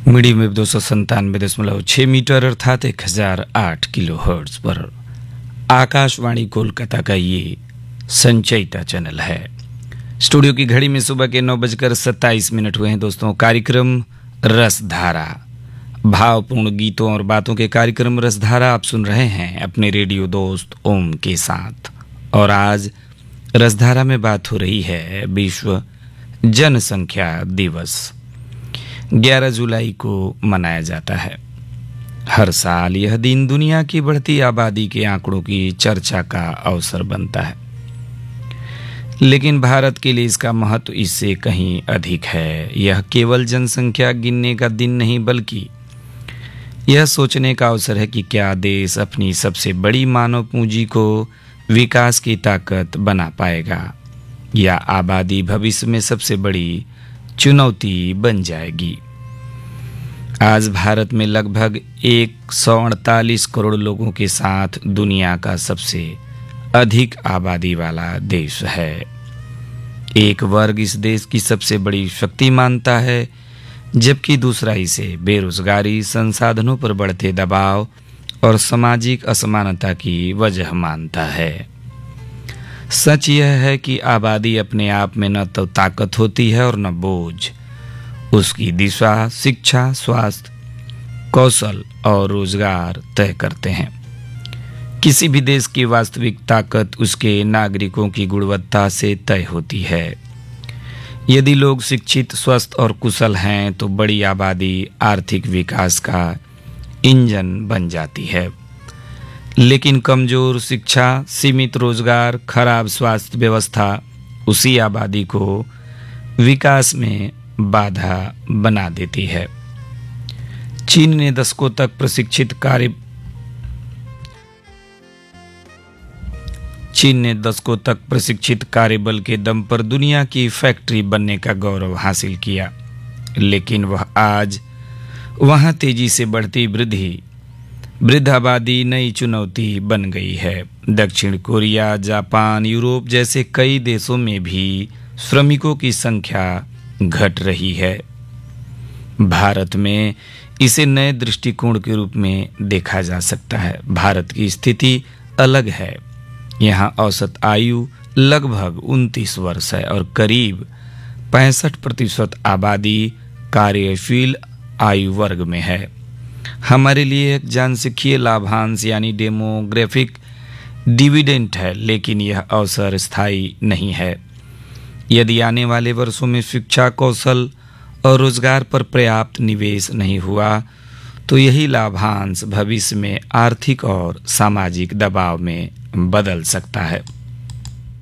Medium wave 297.6 metre अर्थात 1008 kilo hertz पर आकाशवाणी कोलकाता का ये संचयिता चैनल है। स्टूडियो की घड़ी में सुबह के 9:27 हुए हैं। दोस्तों, कार्यक्रम रसधारा, भावपूर्ण गीतों और बातों के कार्यक्रम रसधारा आप सुन रहे हैं अपने रेडियो दोस्त ओम के साथ। और आज रसधारा में बात हो रही है विश्व जनसंख्या दिवस। 11 जुलाई को मनाया जाता है। हर साल यह दिन दुनिया की बढ़ती आबादी के आंकड़ों की चर्चा का अवसर बनता है, लेकिन भारत के लिए इसका महत्व इससे कहीं अधिक है। यह केवल जनसंख्या गिनने का दिन नहीं, बल्कि यह सोचने का अवसर है कि क्या देश अपनी सबसे बड़ी मानव पूंजी को विकास की ताकत बना पाएगा, या आबादी भविष्य में सबसे बड़ी चुनौती बन जाएगी। आज भारत में लगभग 148 करोड़ लोगों के साथ दुनिया का सबसे अधिक आबादी वाला देश है। एक वर्ग इस देश की सबसे बड़ी शक्ति मानता है, जबकि दूसरा इसे बेरोजगारी, संसाधनों पर बढ़ते दबाव और सामाजिक असमानता की वजह मानता है। सच यह है कि आबादी अपने आप में न तो ताकत होती है और न बोझ। उसकी दिशा शिक्षा, स्वास्थ्य, कौशल और रोजगार तय करते हैं। किसी भी देश की वास्तविक ताकत उसके नागरिकों की गुणवत्ता से तय होती है। यदि लोग शिक्षित, स्वस्थ और कुशल हैं तो बड़ी आबादी आर्थिक विकास का इंजन बन जाती है। लेकिन कमजोर शिक्षा, सीमित रोजगार, खराब स्वास्थ्य व्यवस्था उसी आबादी को विकास में बाधा बना देती है। चीन ने दशकों तक प्रशिक्षित कार्यबल के दम पर दुनिया की फैक्ट्री बनने का गौरव हासिल किया, लेकिन वह आज वहां तेजी से बढ़ती वृद्ध आबादी नई चुनौती बन गई है। दक्षिण कोरिया, जापान, यूरोप जैसे कई देशों में भी श्रमिकों की संख्या घट रही है। भारत में इसे नए दृष्टिकोण के रूप में देखा जा सकता है। भारत की स्थिति अलग है। यहाँ औसत आयु लगभग 29 वर्ष है और करीब 65% आबादी कार्यशील आयु वर्ग में है। हमारे लिए एक जनसांख्यिकीय लाभांश यानी डेमोग्राफिक डिविडेंड है, लेकिन यह अवसर स्थायी नहीं है। यदि आने वाले वर्षों में शिक्षा, कौशल और रोजगार पर पर्याप्त निवेश नहीं हुआ तो यही लाभांश भविष्य में आर्थिक और सामाजिक दबाव में बदल सकता है।